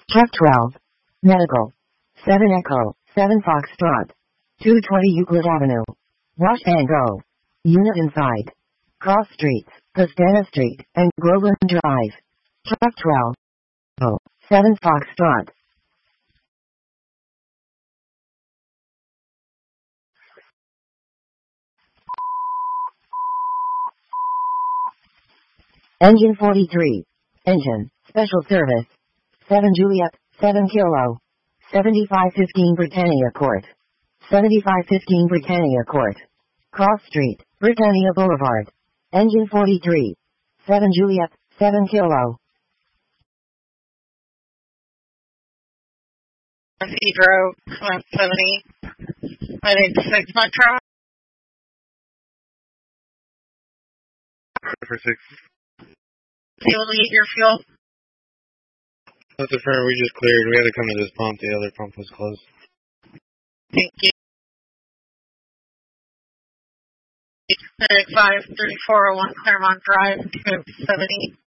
Truck 12. Medical. 7 Echo. 7 Foxtrot. 220 Euclid Avenue. Wash and Go. Unit inside. Cross Streets, Pastana Street, and Groveland Drive. Truck 12. Oh, 7 Foxtrot. Engine 43. Engine, Special Service. 7 Juliet, 7 Kilo. 7515 Britannia Court. 7515 Britannia Court. Cross Street, Britannia Boulevard. Engine 43. 7 Juliet, 7 Kilo. Pedro, 70. I need 6 Metro. For 6. Able to get your fuel? That's the front we just cleared. We had to come to this pump. The other pump was closed. Thank you. 53401 Claremont Drive, 270.